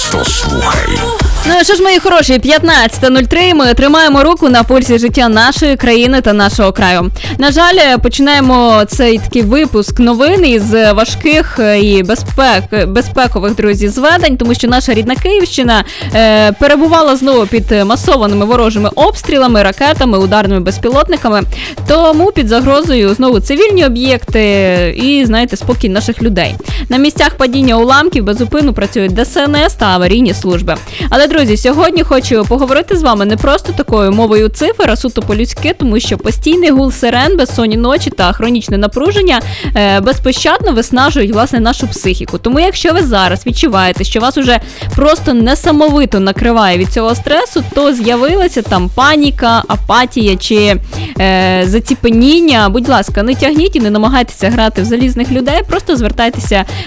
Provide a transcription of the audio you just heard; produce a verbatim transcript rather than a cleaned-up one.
Просто слухай. Ну що ж, мої хороші, п'ятнадцята нуль три, ми тримаємо руку на пульсі життя нашої країни та нашого краю. На жаль, починаємо цей такий випуск новин із важких і безпек, безпекових, друзі, зведень, тому що наша рідна Київщина е, перебувала знову під масованими ворожими обстрілами, ракетами, ударними безпілотниками, тому під загрозою знову цивільні об'єкти і, знаєте, спокій наших людей. На місцях падіння уламків безупину працюють Де Се Ен Ес та аварійні служби. Але, друзі, сьогодні хочу поговорити з вами не просто такою мовою цифр, а суто по-людськи, тому що постійний гул сирен, безсонні ночі та хронічне напруження е, безпощадно виснажують, власне, нашу психіку. Тому якщо ви зараз відчуваєте, що вас уже просто несамовито накриває від цього стресу, то з'явилася там паніка, апатія чи е, заціпеніння, будь ласка, не тягніть і не намагайтеся грати в залізних людей, просто звертайтеся